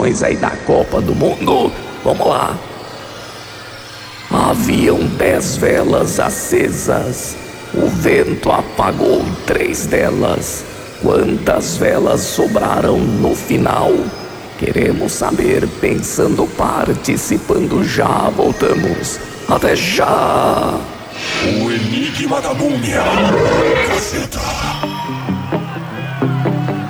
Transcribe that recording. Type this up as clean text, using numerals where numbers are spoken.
informações aí da Copa do Mundo. Vamos lá. Haviam 10 velas acesas. O vento apagou 3 delas. Quantas velas sobraram no final? Queremos saber, pensando, participando já. Voltamos. Até já! O enigma da múmia. Caceta.